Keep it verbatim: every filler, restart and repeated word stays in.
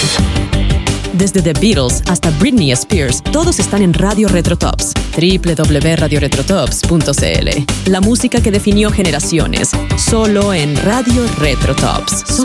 Desde The Beatles hasta Britney Spears, todos están en Radio Retrotops. doble u doble u doble u punto radio retrotops punto c l. La música que definió generaciones, solo en Radio Retrotops.